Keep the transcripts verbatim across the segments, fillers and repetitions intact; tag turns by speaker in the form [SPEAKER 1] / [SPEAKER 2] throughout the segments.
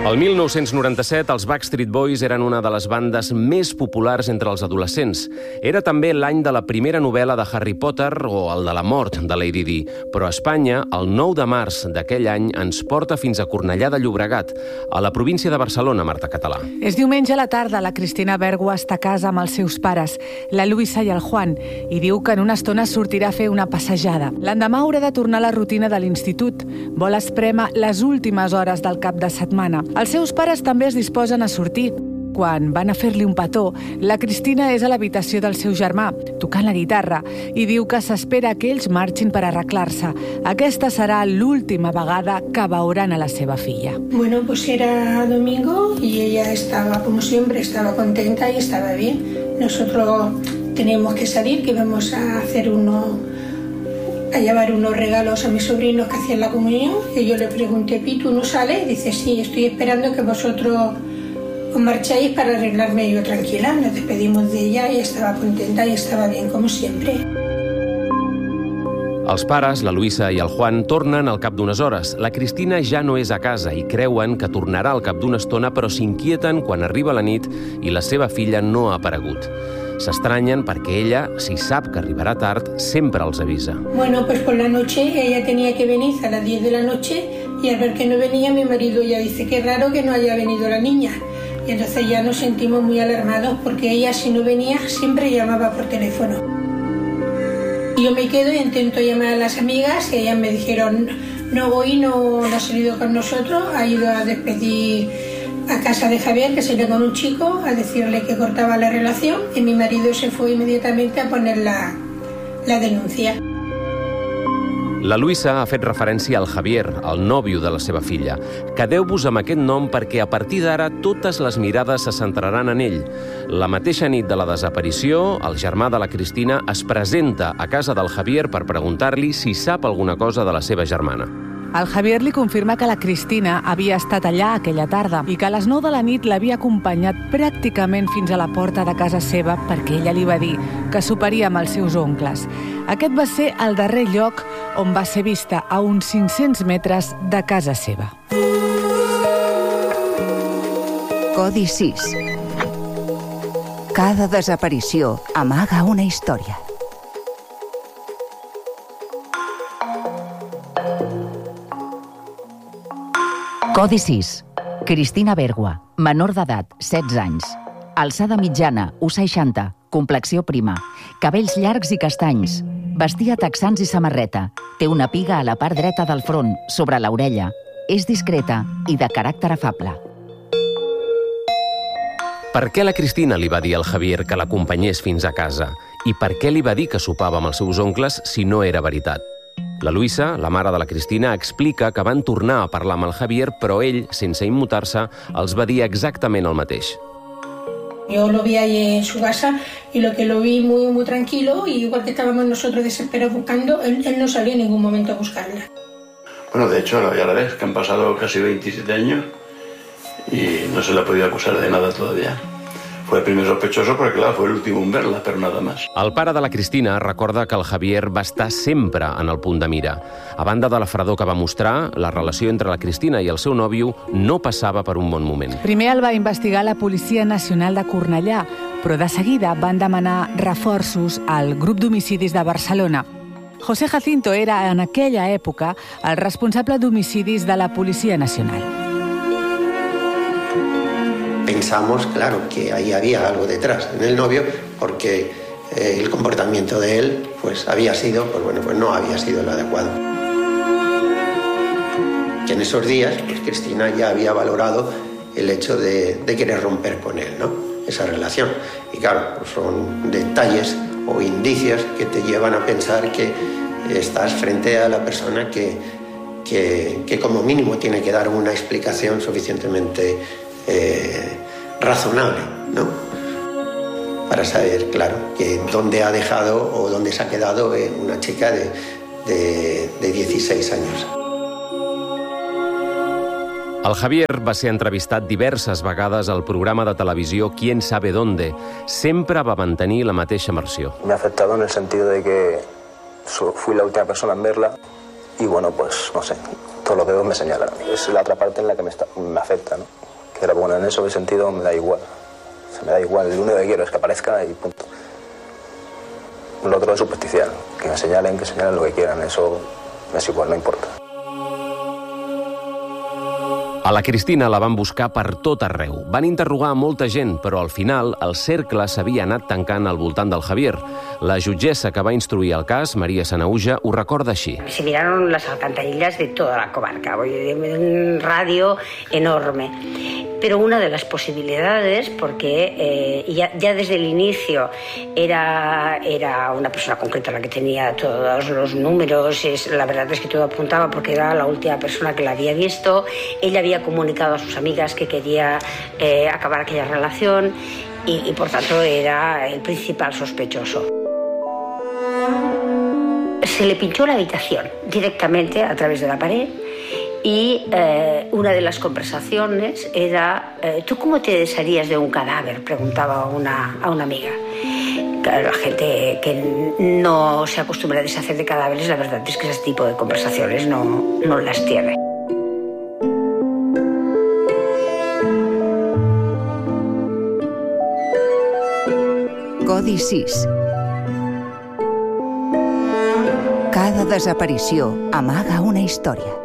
[SPEAKER 1] El mil nou-cents noranta-set, els Backstreet Boys eren una de les bandes més populars entre els adolescents. Era també l'any de la primera novel·la de Harry Potter o el de la mort de Lady Di. Però a Espanya, el nou de març d'aquell any ens porta fins a Cornellà de Llobregat, a la província de Barcelona, Marta Català.
[SPEAKER 2] És diumenge a la tarda, la Cristina Bergua està a casa amb els seus pares, la Luisa i el Juan, i diu que en una estona sortirà a fer una passejada. L'endemà haurà de tornar a la rutina de l'institut. Vol esprémer les últimes hores del cap de setmana. Els seus pares també es disposen a sortir. Quan van a fer-li un petó, la Cristina és a l'habitació del seu germà, tocant la guitarra, i diu que s'espera que ells marxin per arreglar-se. Aquesta serà l'última vegada que veuran a la seva filla.
[SPEAKER 3] Bueno, pues era domingo y ella estaba, como siempre, estaba contenta y estaba bien. Nosotros teníamos que salir, que íbamos a hacer uno... a llevar unos regalos a mis sobrinos que hacían la comunión, y yo le pregunté, Pi, ¿tú no sales? Y dice, sí, estoy esperando que vosotros os marchéis para arreglarme yo tranquila. Nos despedimos de ella y estaba contenta y estaba bien, como siempre.
[SPEAKER 1] Els pares, la Luisa i el Juan, tornen al cap d'unes hores. La Cristina ja no és a casa i creuen que tornarà al cap d'una estona, però s'inquieten quan arriba la nit i la seva filla no ha aparegut. S'estranyen perquè ella, si sap que arribarà tard, sempre els avisa.
[SPEAKER 3] Bueno, pues por la noche ella tenía que venir a las diez de la noche y al ver que no venía, mi marido ya dice que es raro que no haya venido la niña. Y entonces ya nos sentimos muy alarmados porque ella, si no venía, siempre llamaba por teléfono. Yo me quedo e intento llamar a las amigas y ellas me dijeron, no voy, no, no ha salido con nosotros, ha ido a despedir a casa de Javier, que se le con un chico, a decirle que cortaba la relación, y mi marido se fue inmediatamente a poner la, la denuncia.
[SPEAKER 1] La Luisa ha fet referència al Javier, el nòvio de la seva filla. Quedeu-vos amb aquest nom perquè a partir d'ara totes les mirades se centraran en ell. La mateixa nit de la desaparició, el germà de la Cristina es presenta a casa del Javier per preguntar-li si sap alguna cosa de la seva germana.
[SPEAKER 2] El Javier li confirma que la Cristina havia estat allà aquella tarda i que a les nou de la nit l'havia acompanyat pràcticament fins a la porta de casa seva perquè ella li va dir que soparia amb els seus oncles. Aquest va ser el darrer lloc on va ser vista a uns cinc-cents metres de casa seva.
[SPEAKER 4] Codi sis. Cada desaparició amaga una història. Codi sis. Cristina Bergua, menor d'edat, setze anys. Alçada mitjana, u seixanta, complexió prima, cabells llargs i castanys, vestia texans i samarreta, té una piga a la part dreta del front, sobre l'orella, és discreta i de caràcter afable.
[SPEAKER 1] Per què la Cristina li va dir al Javier que l'acompanyés fins a casa? I per què li va dir que sopava amb els seus oncles si no era veritat? La Luisa, la mare de la Cristina, explica que van tornar a parlar amb el Javier, però ell, sense immutar-se, els va dir exactament el mateix.
[SPEAKER 3] Yo lo vi ahí en su casa y lo que lo vi muy, muy tranquilo, y igual que estábamos nosotros desesperados buscando, él, él no salió en ningún momento a buscarla.
[SPEAKER 5] Bueno, de hecho, ya la ves, que han pasado casi veintisiete años y no se le ha podido acusar de nada todavía. Fue el primer sospechoso porque, claro, fue el último en verla, pero nada más.
[SPEAKER 1] El pare de la Cristina recorda que el Javier va estar sempre en el punt de mira. A banda de la fredor que va mostrar, la relació entre la Cristina i el seu nòvio no passava per un bon moment.
[SPEAKER 2] Primer el va investigar la Policia Nacional de Cornellà, però de seguida van demanar reforços al grup d'homicidis de Barcelona. José Jacinto era, en aquella època, el responsable d'homicidis de la Policia Nacional.
[SPEAKER 6] Pensamos, claro, que ahí había algo detrás en el novio, porque eh, el comportamiento de él pues, había sido, pues bueno, pues no había sido el adecuado. Que en esos días, pues Cristina ya había valorado el hecho de, de querer romper con él, ¿no? Esa relación. Y claro, pues son detalles o indicios que te llevan a pensar que estás frente a la persona que, que, que como mínimo tiene que dar una explicación suficientemente Eh, razonable, ¿no? Para saber, claro, que dónde ha dejado o dónde se ha quedado eh, una chica de, de, de dieciséis años.
[SPEAKER 1] El Javier va ser entrevistat diverses vegades al programa de televisió Quién sabe dónde. Sempre va mantenir la mateixa versió.
[SPEAKER 7] Me ha afectado en el sentido de que fui la última persona en verla y, bueno, pues, no sé, todos los dedos me señalan. Es la otra parte en la que me, está, me afecta, ¿no? Que era, bueno, en eso sentido me da igual. Se me da igual, lo único que quiero es que aparezca y punto. Lo otro es superficial, que me señalen, que señalen lo que quieran, eso es igual, no importa.
[SPEAKER 1] A la Cristina la van buscar per tot arreu. Van interrogar a molta gent, però al final el cercle s'havia anat tancant al voltant del Javier. La jutgessa que va instruir el cas, María Sanahuja, ho recorda així.
[SPEAKER 8] Se miraron las alcantarillas de toda la comarca, de un radio enorme. Pero una de las posibilidades, porque eh, ya, ya desde el inicio era, era una persona concreta la que tenía todos los números, es, la verdad es que todo apuntaba porque era la última persona que la había visto, ella había comunicado a sus amigas que quería eh, acabar aquella relación y, y por tanto era el principal sospechoso. Se le pinchó la habitación directamente a través de la pared. Y eh, una de las conversaciones era, eh, ¿tú cómo te desharías de un cadáver?, preguntaba a una, a una amiga. Claro, la gente que no se acostumbra a deshacer de cadáveres, la verdad es que ese tipo de conversaciones no, no las tiene.
[SPEAKER 9] Codi sis. Cada desaparició amaga una història.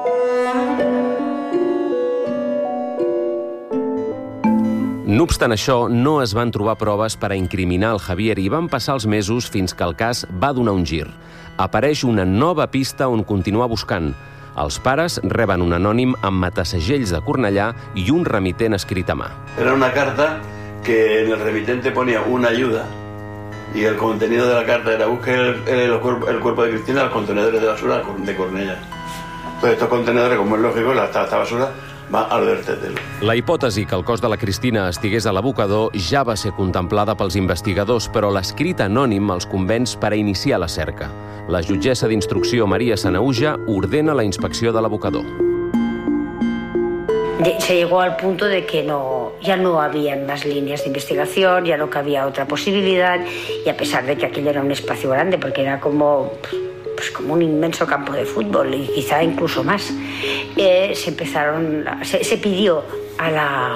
[SPEAKER 1] No obstant això, no es van trobar proves per a incriminar el Javier i van passar els mesos fins que el cas va donar un gir. Apareix una nova pista on continuar buscant. Els pares reben un anònim amb matasegells de Cornellà i un remitent escrit a mà.
[SPEAKER 5] Era una carta que en el remitente ponía una ayuda y el contenido de la carta era busque el, el, el cuerpo de Cristina en los contenedores de basura de Cornellà. Entonces estos contenedores, como es lógico, esta, esta basura va al vertedero.
[SPEAKER 1] La hipòtesi que el cos de la Cristina estigués a l'abocador ja va ser contemplada pels investigadors, però l'escrit anònim els convenç per a iniciar la cerca. La jutgessa d'instrucció María Sanahuja ordena la inspecció de l'abocador.
[SPEAKER 8] Se llegó al punto de que no, ya no había más líneas de investigación, ya no cabía otra posibilidad, y a pesar de que aquello era un espacio grande, porque era como... pues como un inmenso campo de fútbol y quizá incluso más, eh, se empezaron, se, se pidió a la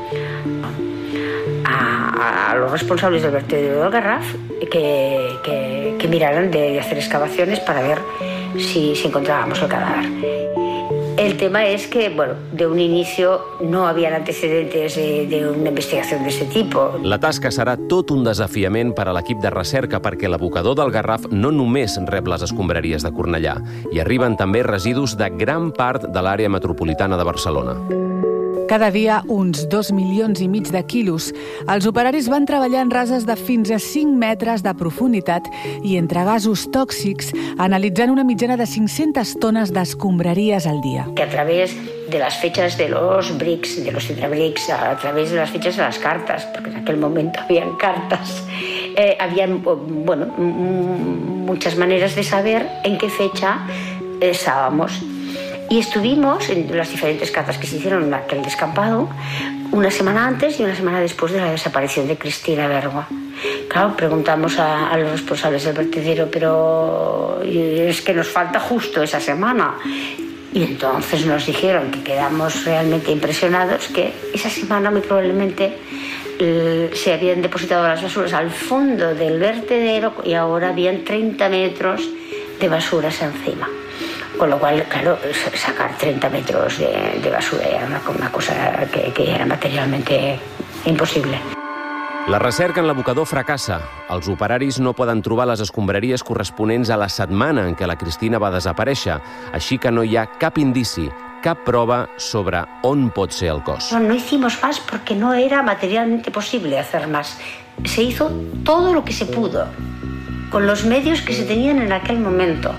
[SPEAKER 8] a, a los responsables del vertedero del Garraf que, que, que miraran de, de hacer excavaciones para ver si, si encontrábamos el cadáver. El tema es que, bueno, de un inicio no habían antecedentes de, de una investigación de este tipo.
[SPEAKER 1] La tasca serà tot un desafiament per a l'equip de recerca perquè l'abocador del Garraf no només rep les escombraries de Cornellà, hi arriben també residus de gran part de l'àrea metropolitana de Barcelona.
[SPEAKER 2] Cada dia uns dos milions i mig de quilos. Els operaris van treballar en rases de fins a cinc metres de profunditat i entre gasos tòxics, analitzant una mitjana de cinc-centes tones d'escombraries al dia.
[SPEAKER 8] Que a través de las fechas de los bricks, de los tetrabricks, a través de las fechas de las cartas, porque en aquel momento habían cartas, eh, habían, bueno, muchas maneras de saber en qué fecha estábamos. Y estuvimos en las diferentes catas que se hicieron en aquel descampado una semana antes y una semana después de la desaparición de Cristina Bergua. Claro, preguntamos a, a los responsables del vertedero, pero es que nos falta justo esa semana. Y entonces nos dijeron, que quedamos realmente impresionados, que esa semana muy probablemente eh, se habían depositado las basuras al fondo del vertedero y ahora habían treinta metros de basuras encima. Con lo cual, claro, sacar treinta metros de, de basura era una, una cosa que, que era materialmente imposible.
[SPEAKER 1] La recerca en l'abocador fracassa. Els operaris no poden trobar les escombraries corresponents a la setmana en què la Cristina va desaparèixer, així que no hi ha cap indici, cap prova sobre on pot ser el cos.
[SPEAKER 8] No, no hicimos más porque no era materialmente posible hacer más. Se hizo todo lo que se pudo, con los medios que se tenían en aquel momento.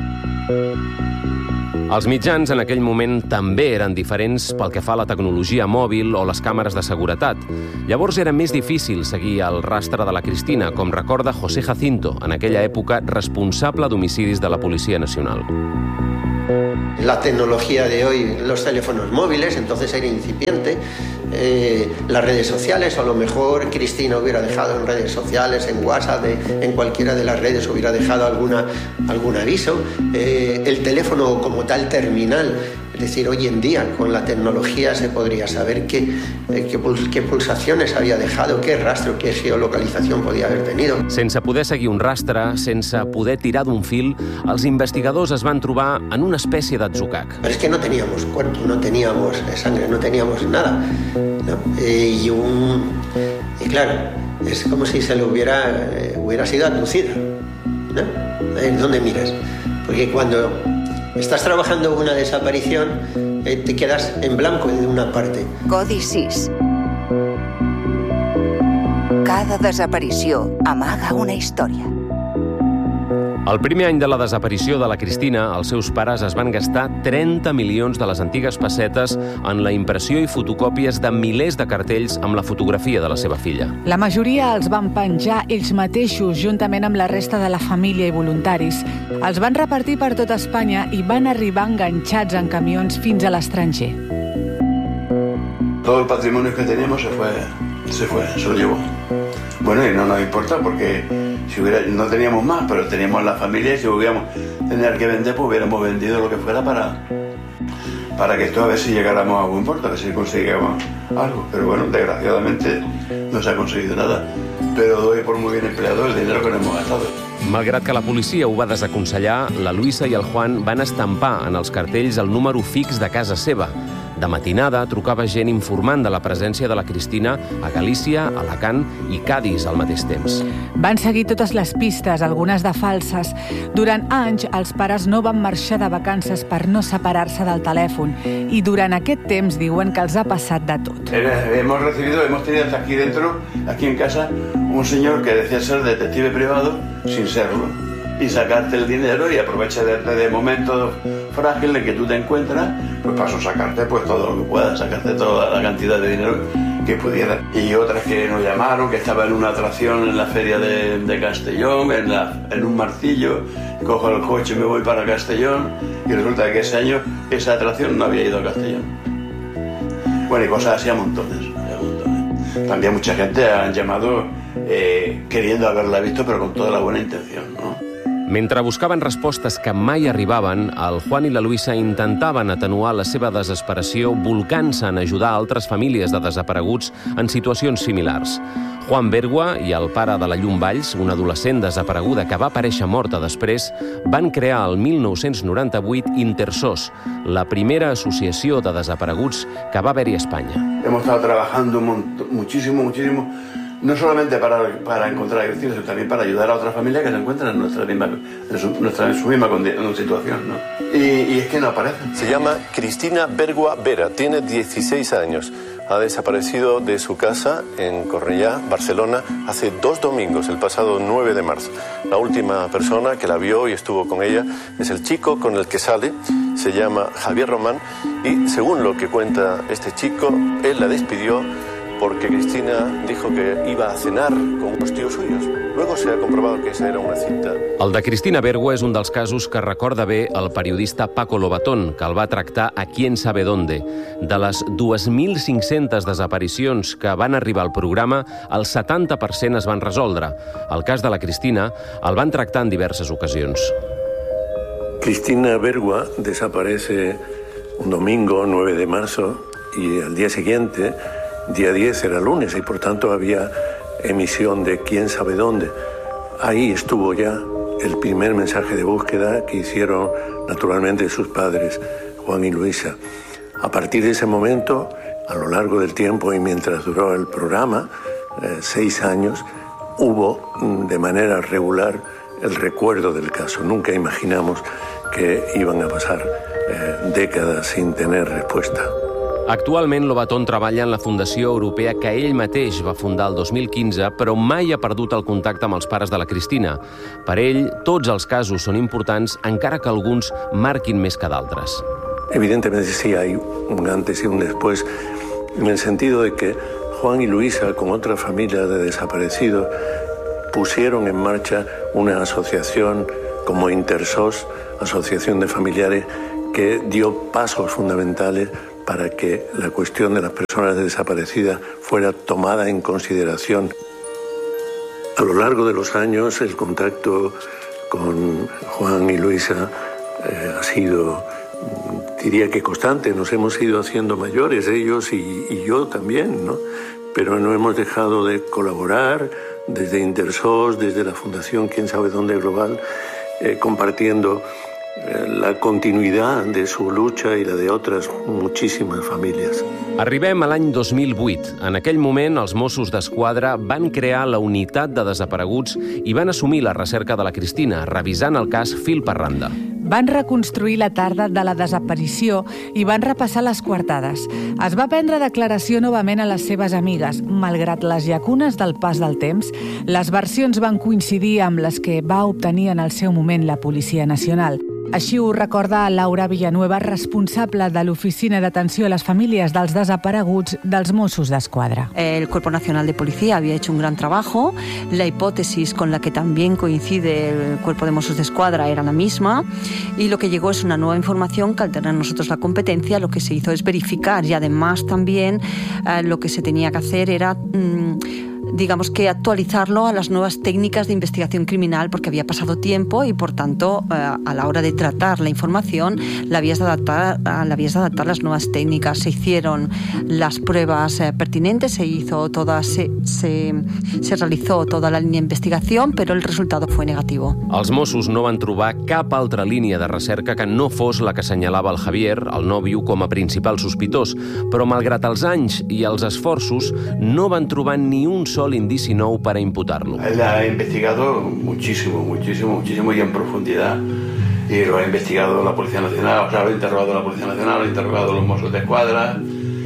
[SPEAKER 1] Els mitjans en aquell moment també eren diferents pel que fa a la tecnologia mòbil o les càmeres de seguretat. Llavors era més difícil seguir el rastre de la Cristina, com recorda José Jacinto, en aquella època responsable d'homicidis de la Policia Nacional.
[SPEAKER 6] La tecnología de hoy, los teléfonos móviles, entonces era incipiente. Eh, las redes sociales, o a lo mejor Cristina hubiera dejado en redes sociales, en WhatsApp, de, en cualquiera de las redes hubiera dejado alguna, algún aviso. Eh, el teléfono como tal terminal Es decir, hoy en día con la tecnología se podría saber qué, eh, qué, qué pulsaciones había dejado, qué rastro, qué geolocalización podía haber tenido.
[SPEAKER 1] Sense poder seguir un rastre, sense poder tirar d'un fil, els investigadors es van trobar en una espècie d'atzucac.
[SPEAKER 6] Pero es que no teníamos cuerpo, no teníamos sangre, no teníamos nada, ¿no? Eh, y, un, y claro, es como si se le hubiera, eh, hubiera sido abducida, ¿no? ¿En dónde miras? Porque cuando estás trabajando una desaparición, eh, te quedas en blanco de una parte.
[SPEAKER 9] Codi sis. Cada desaparició amaga una història.
[SPEAKER 1] El primer any de la desaparició de la Cristina, els seus pares es van gastar trenta milions de les antigues pessetes en la impressió i fotocòpies de milers de cartells amb la fotografia de la seva filla.
[SPEAKER 2] La majoria els van penjar ells mateixos, juntament amb la resta de la família i voluntaris. Els van repartir per tot Espanya i van arribar enganxats en camions fins a l'estranger.
[SPEAKER 5] Todo el patrimonio que teníamos se fue, se fue, se lo llevó. Bueno, y no nos importa porque si hubiera, no teníamos más, pero teníamos la familia y si hubiéramos tener que vender, pues hubiéramos vendido lo que fuera para, para que esto a ver si llegáramos a buen puerto, a ver si conseguíamos algo. Pero bueno, desgraciadamente no se ha conseguido nada. Pero doy por muy bien empleado el dinero que no hemos gastado.
[SPEAKER 1] Malgrat que la policia ho va desaconsellar, la Luisa i el Juan van estampar en els cartells el número fix de casa seva. De matinada trucava gent informant de la presència de la Cristina a Galícia, Alacant i Cadis al mateix temps.
[SPEAKER 2] Van seguir totes les pistes, algunes de falses. Durant anys, els pares no van marxar de vacances per no separar-se del telèfon i durant aquest temps diuen que els ha passat de tot.
[SPEAKER 5] Hemos recibido, hemos tenido hasta aquí dentro, aquí en casa, un señor que decía ser detective privado sin serlo y sacarte el dinero y aprovecha de, de momentos frágiles en que tú te encuentras, pues paso a sacarte pues todo lo que puedas, sacarte toda la cantidad de dinero que pudiera. Y otras que nos llamaron, que estaba en una atracción en la feria de, de Castellón, en, la, en un martillo, cojo el coche y me voy para Castellón y resulta que ese año esa atracción no había ido a Castellón. Bueno, y cosas así a montones, a montones. También mucha gente han llamado eh, queriendo haberla visto, pero con toda la buena intención, ¿no?
[SPEAKER 1] Mentre buscaven respostes que mai arribaven, el Juan i la Luisa intentaven atenuar la seva desesperació volcant-se en ajudar altres famílies de desapareguts en situacions similars. Juan Bergua i el pare de la Llum Valls, una adolescent desapareguda que va aparèixer morta després, van crear el mil nou-cents noranta-vuit Intersos, la primera associació de desapareguts que va haver-hi a Espanya.
[SPEAKER 5] Hemos estado trabajando muchísimo, muchísimo, no solamente para, para encontrar a Cristina, sino también para ayudar a otras familias que se encuentran en nuestra misma, en su, nuestra, en su misma situación, ¿no? Y, y es que no aparecen.
[SPEAKER 10] Se llama Cristina Bergua Vera, tiene dieciséis años. Ha desaparecido de su casa en Cornellà, Barcelona, hace dos domingos, el pasado nueve de marzo. La última persona que la vio y estuvo con ella es el chico con el que sale, se llama Javier Román, y según lo que cuenta este chico, él la despidió porque Cristina dijo que iba a cenar con unos tíos suyos. Luego se ha comprobado que esa era una cita.
[SPEAKER 1] El de Cristina Bergua és un dels casos que recorda bé el periodista Paco Lobatón, que el va tractar a Quién sabe dónde. De les dos mil cinc-centes desaparicions que van arribar al programa, el setanta per cent es van resoldre. El cas de la Cristina el van tractar en diverses ocasions.
[SPEAKER 11] Cristina Bergua desaparece un domingo, nueve de marzo, y al día siguiente, día diez, era lunes, y por tanto había emisión de Quién sabe dónde. Ahí estuvo ya el primer mensaje de búsqueda que hicieron naturalmente sus padres, Juan y Luisa. A partir de ese momento, a lo largo del tiempo y mientras duró el programa, eh, seis años, hubo de manera regular el recuerdo del caso. Nunca imaginamos que iban a pasar eh, décadas sin tener respuesta.
[SPEAKER 1] Actualment, Lobatón treballa en la Fundació Europea que ell mateix va fundar el dos mil quinze, però mai ha perdut el contacte amb els pares de la Cristina. Per ell, tots els casos són importants, encara que alguns marquin més que d'altres.
[SPEAKER 11] Evidentemente sí hay un antes y un después, en el sentido de que Juan y Luisa, con otra familia de desaparecidos, pusieron en marcha una asociación como Intersos, Asociación de Familiares, que dio pasos fundamentales para que la cuestión de las personas desaparecidas fuera tomada en consideración. A lo largo de los años, el contacto con Juan y Luisa eh, ha sido diría que constante. Nos hemos ido haciendo mayores, ellos y, y yo también, ¿no? Pero no hemos dejado de colaborar desde Intersos, desde la Fundación Quién sabe dónde Global, eh, compartiendo eh, la continuïtat de su lucha i la de otras muchísimas famílies.
[SPEAKER 1] Arribem a l'any dos mil vuit. En aquell moment, els Mossos d'Esquadra van crear la unitat de desapareguts i van assumir la recerca de la Cristina, revisant el cas fil per randa.
[SPEAKER 2] Van reconstruir la tarda de la desaparició i van repassar les coartades. Es va prendre declaració novament a les seves amigues. Malgrat les llacunes del pas del temps, les versions van coincidir amb les que va obtenir en el seu moment la Policia Nacional. Així ho recorda Laura Villanueva, responsable de l'Oficina d'Atenció a les Famílies dels Desapareguts dels Mossos d'Esquadra.
[SPEAKER 12] El Cuerpo Nacional de Policía había hecho un gran trabajo. La hipótesis con la que también coincide el Cuerpo de Mossos d'Esquadra era la misma. Y lo que llegó es una nueva información que, al tener nosotros la competencia, lo que se hizo es verificar. Y además también eh, lo que se tenía que hacer era... Mmm, digamos que actualizarlo a las nuevas técnicas de investigación criminal, porque había pasado tiempo y, por tanto, eh, a la hora de tratar la información, la habías de adaptar, la habías de adaptar las nuevas técnicas. Se hicieron las pruebas eh, pertinentes, se hizo toda, se, se, se realizó toda la línea de investigación, però el resultat fue negativo.
[SPEAKER 1] Els Mossos no van trobar cap altra línia de recerca que no fos la que assenyalava el Javier, el nòvio, com a principal sospitós, però malgrat els anys i els esforços, no van trobar ni un sol indici nou para imputarlo.
[SPEAKER 5] Él ha investigado muchísimo, muchísimo, muchísimo y en profundidad. Y lo ha investigado la Policía Nacional, o sea, lo ha interrogado la Policía Nacional, lo ha interrogado los Mossos d'Esquadra,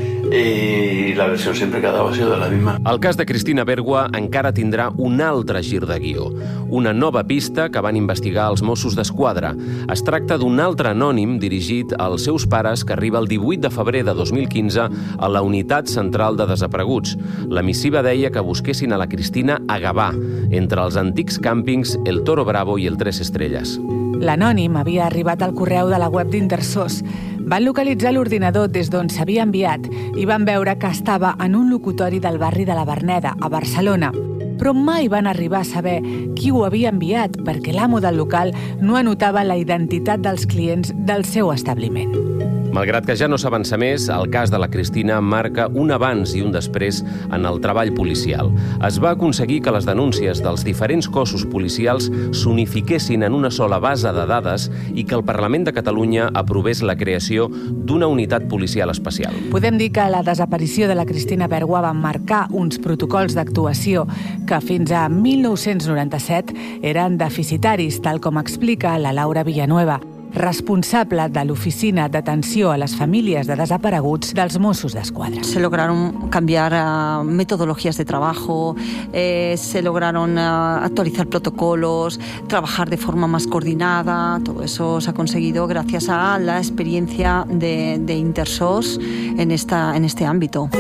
[SPEAKER 5] i la versió sempre que ha dado ha sido la misma.
[SPEAKER 1] El cas de Cristina Bergua encara tindrà un altre gir de guió, una nova pista que van investigar els Mossos d'Esquadra. Es tracta d'un altre anònim dirigit als seus pares que arriba el divuit de febrer de dos mil quinze a la Unitat Central de Desapareguts. La missiva deia que busquessin a la Cristina a Gavà, entre els antics càmpings El Toro Bravo i el Tres Estrelles.
[SPEAKER 2] L'anònim havia arribat al correu de la web d'Intersos. Van localitzar l'ordinador des d'on s'havia enviat i van veure que estava en un locutori del barri de la Verneda, a Barcelona. Però mai van arribar a saber qui ho havia enviat perquè l'amo del local no anotava la identitat dels clients del seu establiment.
[SPEAKER 1] Malgrat que ja no s'avança més, el cas de la Cristina marca un abans i un després en el treball policial. Es va aconseguir que les denúncies dels diferents cossos policials s'unifiquessin en una sola base de dades i que el Parlament de Catalunya aprovés la creació d'una unitat policial especial.
[SPEAKER 2] Podem dir que la desaparició de la Cristina Bergua va marcar uns protocols d'actuació que fins a mil nou-cents noranta-set eren deficitaris, tal com explica la Laura Villanueva, responsable de l'Oficina d'Atenció a les Famílies de Desapareguts dels Mossos d'Esquadra.
[SPEAKER 12] Se lograron cambiar uh, metodologías de trabajo, eh, se lograron uh, actualizar protocolos, trabajar de forma más coordinada. Todo eso se ha conseguido gracias a la experiencia de, de Intersos en, esta, en este ámbito.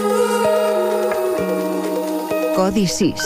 [SPEAKER 9] Codi sis.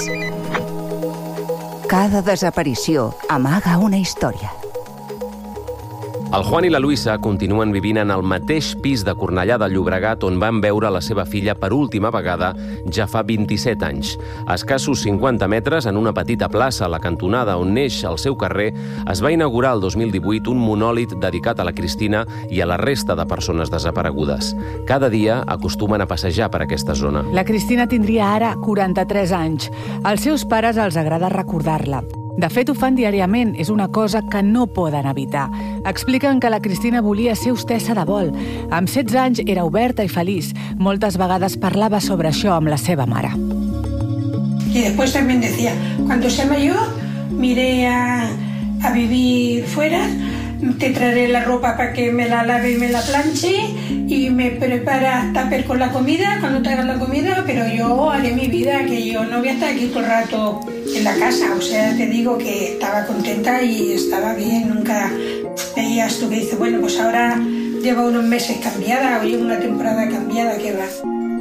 [SPEAKER 9] Cada desaparició amaga una història.
[SPEAKER 1] El Juan i la Luisa continuen vivint en el mateix pis de Cornellà de Llobregat on van veure la seva filla per última vegada ja fa vint-i-set anys. A escassos cinquanta metres, en una petita plaça a la cantonada on neix el seu carrer, es va inaugurar el dos mil divuit un monòlit dedicat a la Cristina i a la resta de persones desaparegudes. Cada dia acostumen a passejar per aquesta zona.
[SPEAKER 2] La Cristina tindria ara quaranta-tres anys. Als seus pares els agrada recordar-la. De fet, ho fan diàriament, és una cosa que no poden evitar. Expliquen que la Cristina volia ser hostessa de vol. Amb setze anys era oberta i feliç. Moltes vegades parlava sobre això amb la seva mare.
[SPEAKER 3] Y después también decía, cuando sea mayor, miré a, a vivir fuera, te traeré la ropa para que me la lave y me la planche y me preparas tupper con la comida cuando te hagas la comida, pero yo haré mi vida, que yo no voy a estar aquí todo el rato en la casa. O sea, te digo que estaba contenta y estaba bien, nunca veías tú que dices, bueno, pues ahora lleva unos meses cambiada o lleva una temporada cambiada, ¿qué va?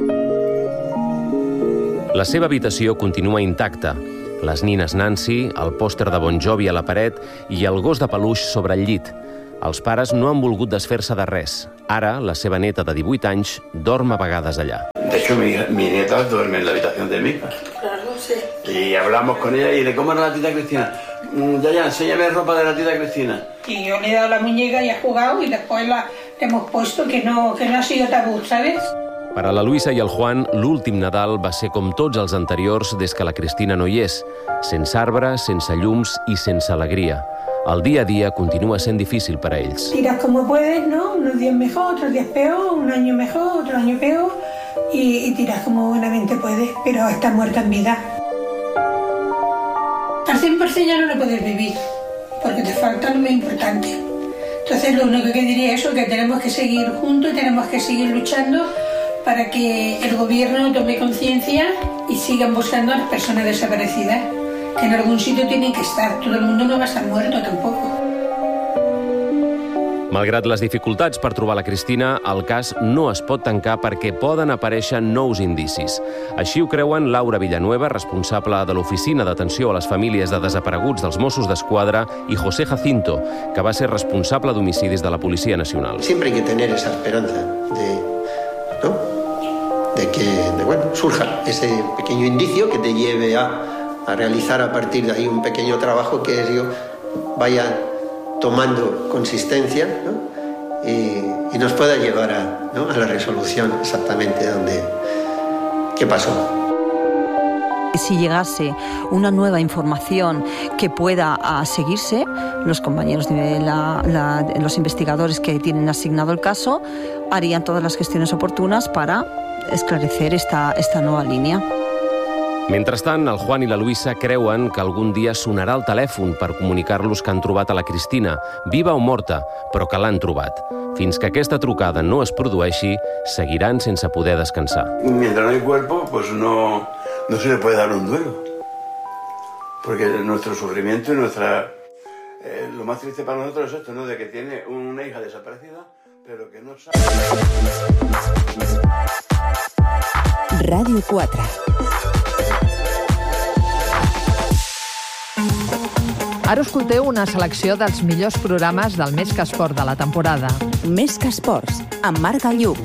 [SPEAKER 1] La seva habitació continua intacta. Les nines Nancy, el pòster de Bon Jovi a la paret i el gos de peluix sobre el llit. Els pares no han volgut desfer-se de res. Ara, la seva neta de divuit anys dorm a vegades allà.
[SPEAKER 5] De hecho, mi, mi nieta duerme en la habitación de mi hija.
[SPEAKER 3] Claro, sí.
[SPEAKER 5] Y hablamos con ella y de cómo era la tita Cristina. Ya, ya, enséñame ropa de la tita Cristina.
[SPEAKER 3] Y yo le he dado la muñeca y ha jugado y después la, hemos puesto, que no, que no ha sido tabú, ¿sabes?
[SPEAKER 1] Per a la Luisa i el Juan, l'últim Nadal va ser com tots els anteriors des que la Cristina no hi és, sense arbres, sense llums i sense alegria. El dia a dia continua sent difícil per a ells.
[SPEAKER 3] Tiras como puedes, ¿no? Unos días mejor, otros días peor, un año mejor, otro año peor, y, y tiras como buenamente puedes, pero estás muerta en vida. Al cien por ciento ya no lo puedes vivir, porque te falta lo más importante. Entonces lo único que diría es eso, que tenemos que seguir juntos y tenemos que seguir luchando para que el gobierno tome conciencia y sigan buscando a las personas desaparecidas, que en algún sitio tienen que estar. Todo el mundo no va a estar muerto tampoco.
[SPEAKER 1] Malgrat les dificultats per trobar la Cristina, el cas no es pot tancar perquè poden aparèixer nous indicis. Així ho creuen Laura Villanueva, responsable de l'Oficina d'Atenció a les Famílies de Desapareguts dels Mossos d'Esquadra, i José Jacinto, que va ser responsable d'homicidis de la Policia Nacional.
[SPEAKER 6] Siempre hay que tener esa esperanza de, ¿no? de que de, bueno, surja ese pequeño indicio que te lleve a, a realizar a partir de ahí un pequeño trabajo que ello vaya tomando consistencia, ¿no? y, y nos pueda llevar a, ¿no? a la resolución exactamente de dónde, qué pasó.
[SPEAKER 12] Si llegase una nueva información que pueda uh, seguirse, los compañeros de la, la, los investigadores que tienen asignado el caso harían todas las gestiones oportunas para esclarecer esta, esta nueva línia.
[SPEAKER 1] Mentrestant, el Juan i la Luisa creuen que algun dia sonarà el telèfon per comunicar-los que han trobat a la Cristina, viva o morta, però que l'han trobat. Fins que aquesta trucada no es produeixi, seguiran sense poder descansar.
[SPEAKER 5] Mientras no hay cuerpo, pues no, no se le puede dar un duelo. Porque nuestro sufrimiento y nuestra... Eh, lo más triste para nosotros es esto, ¿no? De que tiene una hija desaparecida, pero que no sabe...
[SPEAKER 9] Ràdio quatre.
[SPEAKER 2] Ara escolteu una selecció dels millors programes del Més que Esport de la temporada.
[SPEAKER 9] Més que Esports, amb Marc Galluc.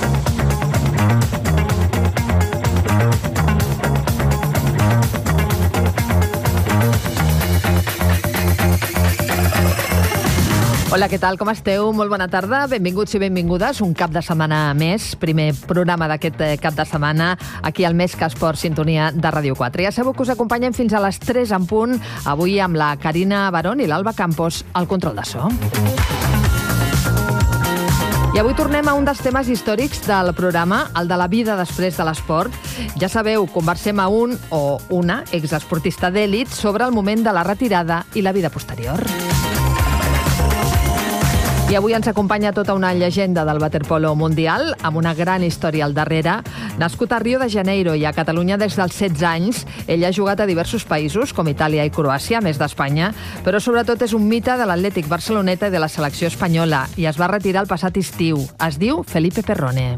[SPEAKER 2] Hola, què tal? Com esteu? Molt bona tarda. Benvinguts i benvingudes. Un cap de setmana més. Primer programa d'aquest cap de setmana aquí al Més que Esport, sintonia de Ràdio quatre. Ja sabeu que us acompanyem fins a les tres en punt, avui amb la Carina Barón i l'Alba Campos al control de so. I avui tornem a un dels temes històrics del programa, el de la vida després de l'esport. Ja sabeu, conversem a un o una exesportista d'èlit sobre el moment de la retirada i la vida posterior. I avui ens acompanya tota una llegenda del waterpolo mundial, amb una gran història al darrere. Nascut a Rio de Janeiro i a Catalunya des dels setze anys, ell ha jugat a diversos països, com Itàlia i Croàcia, a més d'Espanya, però sobretot és un mite de l'Atlètic Barceloneta i de la selecció espanyola, i es va retirar el passat estiu. Es diu Felipe Perrone.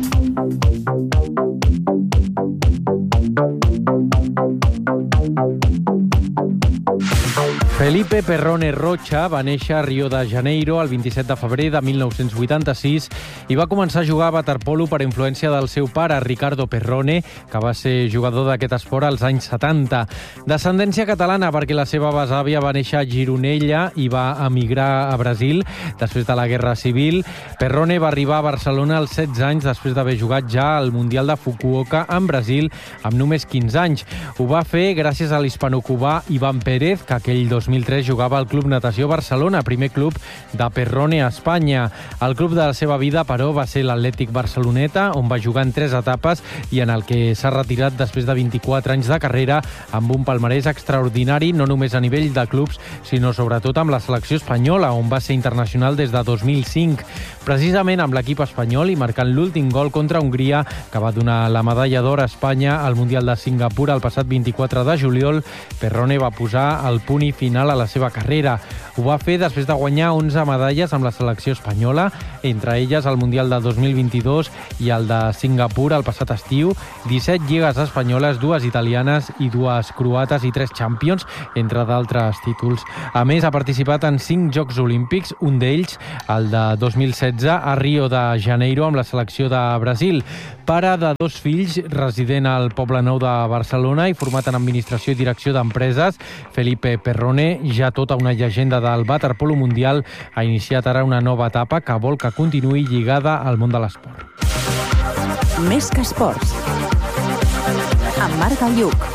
[SPEAKER 13] Felipe Perrone Rocha va néixer a Rio de Janeiro el vint-i-set de febrer de mil nou-cents vuitanta-sis i va començar a jugar a waterpolo per influència del seu pare, Ricardo Perrone, que va ser jugador d'aquest esport als anys setanta. Descendència catalana perquè la seva besàvia va néixer a Gironella i va emigrar a Brasil després de la Guerra Civil. Perrone va arribar a Barcelona als setze anys després d'haver jugat ja al Mundial de Fukuoka en Brasil amb només quinze anys. Ho va fer gràcies a l'hispanocubà Iván Pérez, que aquell dos mil tres jugava al Club Natació Barcelona, primer club de Perrone a Espanya. El club de la seva vida, però, va ser l'Atlètic Barceloneta, on va jugar en tres etapes i en el que s'ha retirat després de vint-i-quatre anys de carrera amb un palmarès extraordinari, no només a nivell de clubs, sinó sobretot amb la selecció espanyola, on va ser internacional des de dos mil cinc. Precisament amb l'equip espanyol i marcant l'últim gol contra Hongria, que va donar la medalla d'or a Espanya al Mundial de Singapur el passat vint-i-quatre de juliol, Perrone va posar el punt i final a la seva carrera. Ho va fer després de guanyar onze medalles amb la selecció espanyola, entre elles el Mundial de dos mil vint-i-dos i el de Singapur el passat estiu, disset lligues espanyoles, dues italianes i dues croates i tres Champions, entre d'altres títols. A més, ha participat en cinc Jocs Olímpics, un d'ells, el de dos mil setze, a Rio de Janeiro amb la selecció de Brasil. Pare de dos fills, resident al Poble Nou de Barcelona i format en Administració i Direcció d'Empreses, Felipe Perrone Perrone, ja tota una llegenda del waterpolo mundial, ha iniciat ara una nova etapa que vol que continuï lligada al món de l'esport.
[SPEAKER 9] Més que esports. Amb Marc Galluc.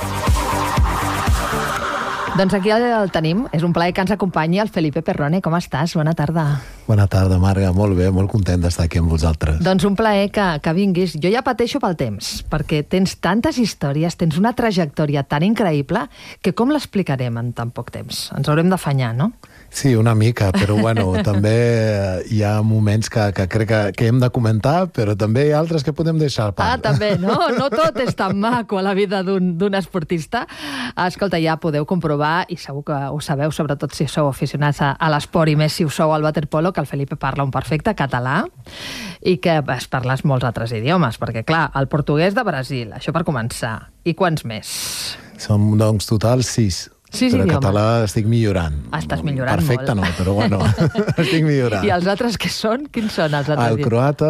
[SPEAKER 14] Doncs aquí el tenim. És un plaer que ens acompanyi el Felipe Perrone. Com estàs? Bona tarda.
[SPEAKER 15] Bona tarda, Marga. Molt bé, molt content d'estar aquí amb vosaltres.
[SPEAKER 14] Doncs un plaer que, que vinguis. Jo ja pateixo pel temps, perquè tens tantes històries, tens una trajectòria tan increïble, que com l'explicarem en tan poc temps? Ens haurem d'afanyar, no?
[SPEAKER 15] Sí, una mica, però bueno, també hi ha moments que, que crec que, que hem de comentar, però també hi ha altres que podem deixar al part.
[SPEAKER 14] Ah, també, no? No tot és tan maco a la vida d'un esportista. Escolta, ja podeu comprovar, i segur que ho sabeu, sobretot si sou aficionats a, a l'esport, i més si ho sou al waterpolo, que el Felipe parla un perfecte català i que es parles molts altres idiomes, perquè, clar, el portuguès de Brasil, això per començar. I quants més?
[SPEAKER 15] Som, doncs, total sis.
[SPEAKER 14] Sis
[SPEAKER 15] però
[SPEAKER 14] idiomes.
[SPEAKER 15] català estic millorant.
[SPEAKER 14] Estàs millorant
[SPEAKER 15] Perfecte
[SPEAKER 14] molt.
[SPEAKER 15] no, però bueno, estic millorant.
[SPEAKER 14] I els altres què són? Quins són els altres?
[SPEAKER 15] El croata,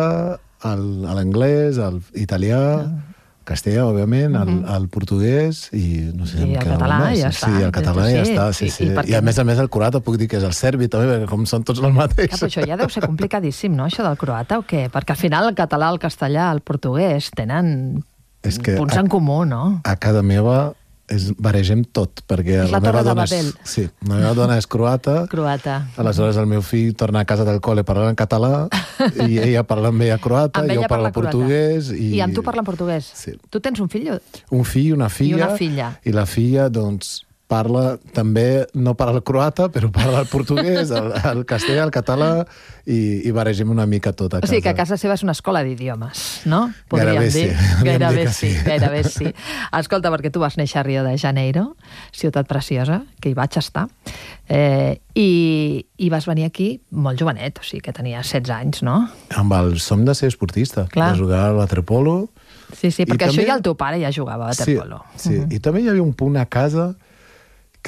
[SPEAKER 15] l'anglès, l'italià, castellà, òbviament, el, el portuguès i no sé,
[SPEAKER 14] I el català, ja està.
[SPEAKER 15] Sí, el català ja
[SPEAKER 14] Sí,
[SPEAKER 15] està, sí,
[SPEAKER 14] i-
[SPEAKER 15] sí.
[SPEAKER 14] i per
[SPEAKER 15] I
[SPEAKER 14] què
[SPEAKER 15] a més a més el croata puc dir que és el serbi també, perquè com són tots els mateixos.
[SPEAKER 14] Clar, però això ja deu ser complicadíssim, no?, això del croata, o què? Perquè al final el català, el castellà, el portuguès tenen
[SPEAKER 15] És que
[SPEAKER 14] punts
[SPEAKER 15] a,
[SPEAKER 14] en comú, no?
[SPEAKER 15] a casa meva és, barregem tot, perquè
[SPEAKER 14] És la
[SPEAKER 15] la meva
[SPEAKER 14] Torre de
[SPEAKER 15] dona és,
[SPEAKER 14] Babel.
[SPEAKER 15] sí, la meva dona és croata,
[SPEAKER 14] Croata.
[SPEAKER 15] aleshores el meu fill torna a casa del col·le parlant en català i ella parla amb ella croata,
[SPEAKER 14] Amb
[SPEAKER 15] jo
[SPEAKER 14] ella
[SPEAKER 15] parlo
[SPEAKER 14] parla croata.
[SPEAKER 15] portuguès i...
[SPEAKER 14] I amb tu parla en portuguès?
[SPEAKER 15] Sí.
[SPEAKER 14] Tu tens un fill? o-
[SPEAKER 15] un fill i una filla.
[SPEAKER 14] I una filla.
[SPEAKER 15] I la filla, doncs, parla també, no parla el croata, però parla el portuguès, el, el castellà, el català, i, i barregem una mica tot a
[SPEAKER 14] O
[SPEAKER 15] casa.
[SPEAKER 14] sigui que a casa seva és una escola d'idiomes, no? Podríem
[SPEAKER 15] Gairebé
[SPEAKER 14] dir.
[SPEAKER 15] sí. Podríem dir
[SPEAKER 14] Gairebé
[SPEAKER 15] que
[SPEAKER 14] sí,
[SPEAKER 15] sí.
[SPEAKER 14] gairebé sí. Escolta, perquè tu vas néixer a Rio de Janeiro, ciutat preciosa, que hi vaig estar, eh, i, i vas venir aquí molt jovenet, o sigui que tenies setze anys, no?
[SPEAKER 15] Amb el som de ser esportista,
[SPEAKER 14] Clar.
[SPEAKER 15] de jugar al waterpolo.
[SPEAKER 14] Sí, sí, perquè
[SPEAKER 15] I
[SPEAKER 14] això
[SPEAKER 15] també-
[SPEAKER 14] ja el teu pare ja jugava a waterpolo.
[SPEAKER 15] Sí, sí. I també hi havia un punt a casa que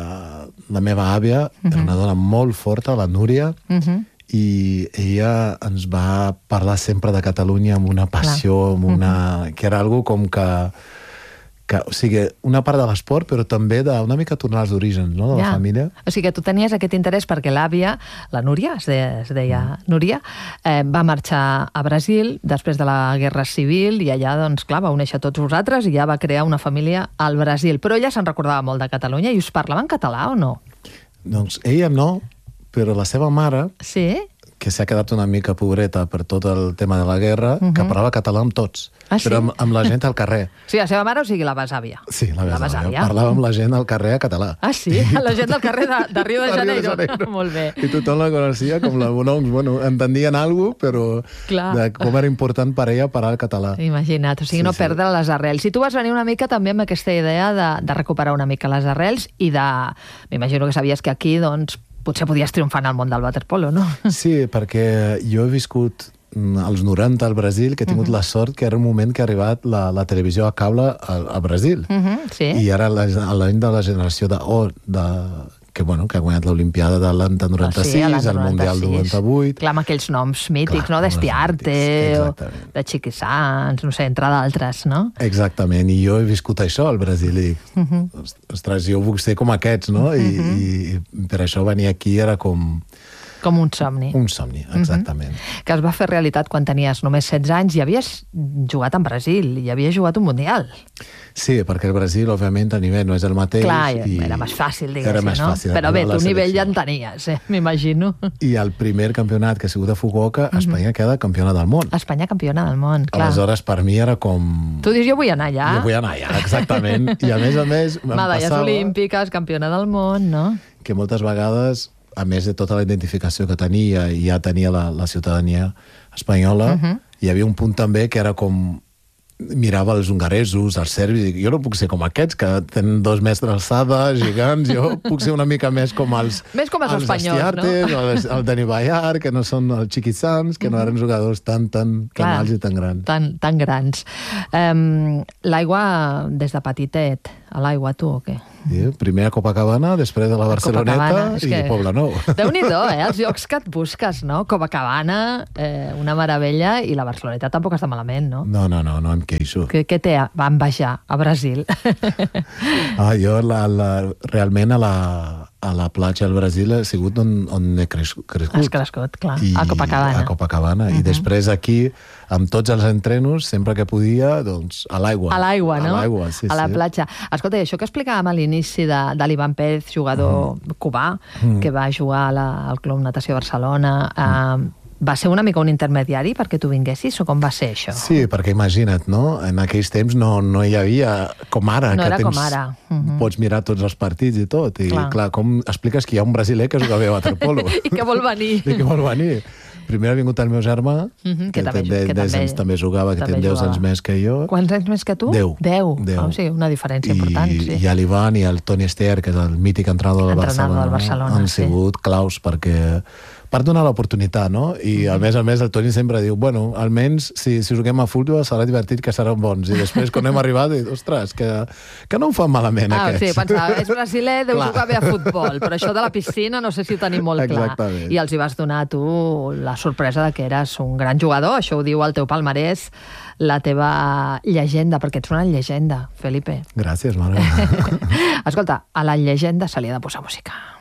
[SPEAKER 15] la meva àvia era una dona molt forta, la Núria,
[SPEAKER 14] Uh -huh.
[SPEAKER 15] i ella ens va parlar sempre de Catalunya amb una passió, amb una... que era algo com que, que... O sigui, una part de l'esport, però també d'una mica tornar als orígens, no?, de la
[SPEAKER 14] Ja.
[SPEAKER 15] família.
[SPEAKER 14] O sigui que tu tenies aquest interès perquè l'àvia, la Núria, es deia, es deia Núria, eh, va marxar a Brasil després de la Guerra Civil i allà, doncs, clar, vau néixer tots vosaltres i ja va crear una família al Brasil. Però ella se'n recordava molt de Catalunya i us parlava en català o no?
[SPEAKER 15] Doncs ella no, però la seva mare,
[SPEAKER 14] Sí?
[SPEAKER 15] que s'ha quedat una mica pobreta per tot el tema de la guerra, uh -huh. que parlava català amb tots,
[SPEAKER 14] Ah, sí?
[SPEAKER 15] però amb, amb la gent al carrer.
[SPEAKER 14] Sí, la seva mare, o sigui, la besàvia.
[SPEAKER 15] Sí, la,
[SPEAKER 14] La
[SPEAKER 15] besàvia.
[SPEAKER 14] besàvia.
[SPEAKER 15] Parlava amb la gent al carrer a català.
[SPEAKER 14] Ah, sí? La gent del carrer de, de Rio de
[SPEAKER 15] De Rio de
[SPEAKER 14] Janeiro.
[SPEAKER 15] Janeiro.
[SPEAKER 14] Molt bé.
[SPEAKER 15] I tothom la coneixia com la... Doncs, bueno, entendien alguna cosa, però
[SPEAKER 14] Clar.
[SPEAKER 15] de com era important per ella parlar el català.
[SPEAKER 14] Imagina't, o sigui,
[SPEAKER 15] Sí,
[SPEAKER 14] no
[SPEAKER 15] sí.
[SPEAKER 14] perdre les arrels. I tu vas venir una mica també amb aquesta idea de, de recuperar una mica les arrels i de... M'imagino que sabies que aquí, doncs, potser podies triomfar en el món del waterpolo, no?
[SPEAKER 15] Sí, perquè jo he viscut mm, als noranta al Brasil, que he tingut uh -huh. la sort que era un moment que ha arribat la, la televisió a cable al, al Brasil.
[SPEAKER 14] Uh -huh, sí.
[SPEAKER 15] I ara la- l'any de la generació d'or, de, que, bueno, que ha guanyat l'Olimpiada de l'Anta noranta-sis,
[SPEAKER 14] Sí, a l'Anta
[SPEAKER 15] el Mundial
[SPEAKER 14] noranta-sis.
[SPEAKER 15] noranta-vuit.
[SPEAKER 14] Clar, amb aquells noms mítics,
[SPEAKER 15] Clar,
[SPEAKER 14] no? D'Estiarte, o
[SPEAKER 15] exactament.
[SPEAKER 14] de Chiqui Sanz, no sé, entre d'altres, no?
[SPEAKER 15] Exactament, i jo he viscut això al Brasil i dic,
[SPEAKER 14] Uh -huh.
[SPEAKER 15] ostres, jo vull ser com aquests, no? I,
[SPEAKER 14] Mhm.
[SPEAKER 15] i per això venir aquí era com
[SPEAKER 14] Com un somni.
[SPEAKER 15] un somni, exactament.
[SPEAKER 14] Que es va fer realitat quan tenies només setze anys i havies jugat en Brasil, i havies jugat un Mundial.
[SPEAKER 15] Sí, perquè el Brasil, òbviament, a nivell no és el mateix.
[SPEAKER 14] Clar,
[SPEAKER 15] i
[SPEAKER 14] era més fàcil, diguéssim,
[SPEAKER 15] era més
[SPEAKER 14] no?
[SPEAKER 15] fàcil
[SPEAKER 14] Però bé,
[SPEAKER 15] arribar a
[SPEAKER 14] tu
[SPEAKER 15] la
[SPEAKER 14] nivell ja
[SPEAKER 15] selecció.
[SPEAKER 14] en tenies, eh? M'imagino.
[SPEAKER 15] I el primer campionat que ha sigut a Fukuoka, Espanya queda campiona del món.
[SPEAKER 14] Espanya campiona del món, clar.
[SPEAKER 15] Aleshores, per mi era com...
[SPEAKER 14] Tu dius, jo vull anar allà.
[SPEAKER 15] Jo vull anar allà, exactament. I a més a més, em
[SPEAKER 14] Medalles
[SPEAKER 15] passava
[SPEAKER 14] olímpiques, campiona del món, no?
[SPEAKER 15] que moltes vegades, a més de tota la identificació que tenia, i ja tenia la, la ciutadania espanyola,
[SPEAKER 14] Uh -huh.
[SPEAKER 15] hi havia un punt també que era com mirava els hongaresos, els serbis, i dic, jo no puc ser com aquests, que tenen dos metres d'alçada, gegants, jo puc ser una mica més com els...
[SPEAKER 14] Més com els espanyols,
[SPEAKER 15] Estiartes,
[SPEAKER 14] no?
[SPEAKER 15] Els, el Dani Bayar, que no són els Chiquissans, que no eren jugadors tan, tan, tan
[SPEAKER 14] Clar.
[SPEAKER 15] alts i tan grans.
[SPEAKER 14] Tan, tan grans. Um, L'aigua, des de petitet, a l'aigua, tu, o què?
[SPEAKER 15] Sí, primer a Copacabana, després de la Barceloneta
[SPEAKER 14] Copacabana, és
[SPEAKER 15] i
[SPEAKER 14] que-
[SPEAKER 15] Poblenou.
[SPEAKER 14] Déu-n'hi-do, eh? Els llocs que et busques, no? Copacabana, eh, una meravella, i la Barceloneta tampoc està malament, no?
[SPEAKER 15] No, no, no, no em queixo.
[SPEAKER 14] Què, què té va envejar a Brasil?
[SPEAKER 15] Ah, jo la, la, realment a la, a la platja del Brasil ha sigut on, on he cres, crescut.
[SPEAKER 14] Has crescut, clar,
[SPEAKER 15] I,
[SPEAKER 14] a Copacabana.
[SPEAKER 15] A Copacabana. Uh -huh. I després aquí, amb tots els entrenos, sempre que podia, doncs, a l'aigua.
[SPEAKER 14] A l'aigua, no?
[SPEAKER 15] A l'aigua, sí,
[SPEAKER 14] a la
[SPEAKER 15] sí.
[SPEAKER 14] platja. Escolta, i això que explicàvem a l'inici de, de l'Ivan Pérez, jugador uh -huh. cubà, uh -huh. que va jugar a la, al Club Natació Barcelona, uh -huh. eh, va ser una mica un intermediari perquè tu vinguessis, o com va ser això?
[SPEAKER 15] Sí, perquè imagina't, no? En aquells temps no, no hi havia com ara.
[SPEAKER 14] No
[SPEAKER 15] que
[SPEAKER 14] era
[SPEAKER 15] tens,
[SPEAKER 14] com ara. Uh-huh.
[SPEAKER 15] Pots mirar tots els partits i tot. I clar, clar com expliques que hi ha un brasiler que juga bé a waterpolo?
[SPEAKER 14] I que vol venir.
[SPEAKER 15] I que vol venir. Primer ha vingut el meu germà,
[SPEAKER 14] uh-huh,
[SPEAKER 15] que,
[SPEAKER 14] que, també,
[SPEAKER 15] també,
[SPEAKER 14] que també,
[SPEAKER 15] anys també jugava, que té deu anys més que jo.
[SPEAKER 14] Quants anys més que tu?
[SPEAKER 15] Deu.
[SPEAKER 14] Deu.
[SPEAKER 15] Deu.
[SPEAKER 14] Oh, o sigui, una diferència
[SPEAKER 15] I,
[SPEAKER 14] important, sí.
[SPEAKER 15] I l'Ivan i el Toni Ester, que és el mític entrenador del Barcelona,
[SPEAKER 14] del Barcelona,
[SPEAKER 15] han
[SPEAKER 14] sí.
[SPEAKER 15] sigut claus perquè per donar l'oportunitat, no? I a més a més el Toni sempre diu, bueno, almenys si, si juguem a futbol serà divertit, que seran bons. I després quan hem arribat, dic, ostres, que, que no ho fan malament
[SPEAKER 14] ah,
[SPEAKER 15] aquests.
[SPEAKER 14] Sí, pensava, és brasiler, deu jugar bé a futbol, però això de la piscina no sé si ho tenim molt clar.
[SPEAKER 15] Exactament.
[SPEAKER 14] I els hi vas donar tu la sorpresa de que eres un gran jugador, això ho diu el teu palmarès, la teva llegenda, perquè ets una llegenda, Felipe.
[SPEAKER 15] Gràcies, Mare.
[SPEAKER 14] Escolta, a la llegenda se li ha de posar música.